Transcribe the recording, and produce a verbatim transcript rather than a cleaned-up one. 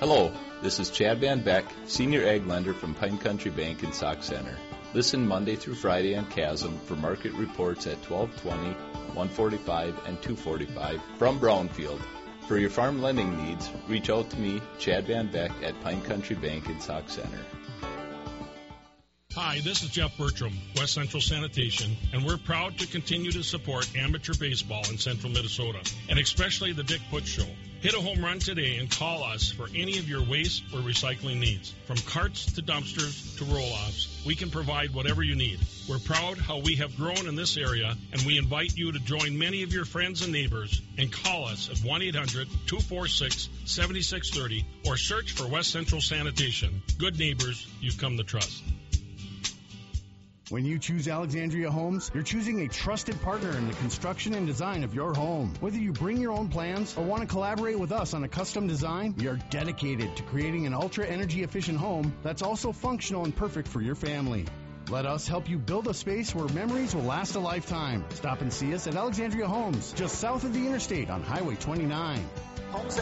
Hello, this is Chad Van Beck, Senior Ag Lender from Pine Country Bank in Sauk Center. Listen Monday through Friday on Chasm for market reports at twelve twenty, one forty-five, and two forty-five from Brownfield. For your farm lending needs, reach out to me, Chad Van Beck, at Pine Country Bank in Sauk Center. Hi, this is Jeff Bertram, West Central Sanitation, and we're proud to continue to support amateur baseball in central Minnesota, and especially the Dick Putz Show. Hit a home run today and call us for any of your waste or recycling needs. From carts to dumpsters to roll-offs, we can provide whatever you need. We're proud how we have grown in this area, and we invite you to join many of your friends and neighbors and call us at one eight hundred, two four six, seven six three zero or search for West Central Sanitation. Good neighbors you've come to trust. When you choose Alexandria Homes, you're choosing a trusted partner in the construction and design of your home. Whether you bring your own plans or want to collaborate with us on a custom design, we are dedicated to creating an ultra-energy efficient home that's also functional and perfect for your family. Let us help you build a space where memories will last a lifetime. Stop and see us at Alexandria Homes, just south of the interstate on Highway twenty-nine. Homes